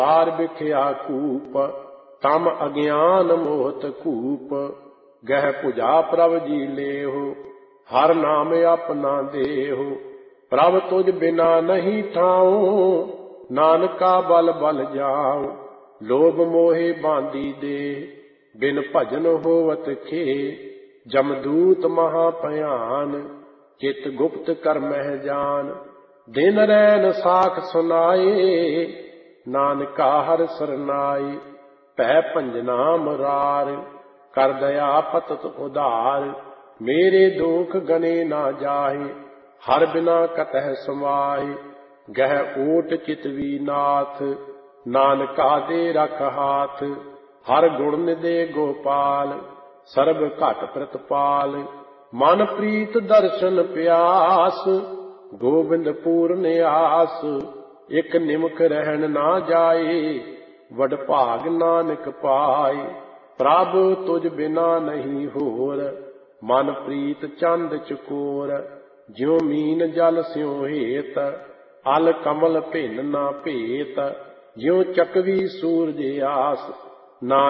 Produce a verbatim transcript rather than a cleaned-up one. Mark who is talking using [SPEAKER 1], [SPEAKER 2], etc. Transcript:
[SPEAKER 1] तार बिख्या कूप, तम अज्ञान मोहत कूप। गह पुजा प्रभ जी लेहो, हर नाम अपना देहो। प्रभ तुझ बिना नहीं ठाऊं, नानका बल बल जाऊं। लोभ मोहे बांधी दे, बिन भजन होवत खे। जमदूत महाभयान, चित गुप्त कर मह जान। दिन रैन साख सुनाए, नानका हर सरनाई। भै भंजना मुरार, कर दया पतत उदार। मेरे दुख गने ना जाहे, हर बिना कतह समाहि। गह ओट चितवी नाथ, नानका दे रख हाथ। हर गुण निदे गोपाल, सर्ब घट प्रतपाल। मन प्रीत दर्शन प्यास, गोबिंद पूर्ण आस। एक निमक रहन ना जाए, वड भाग नानक पाए। प्रभ तुझ बिना नहीं होर, मन प्रीत चंद चकोर। ज्यों मीन जल स्यों हेत, अल कमल भिन्न ना भेत। ज्यों चकवी सूरज आस, ना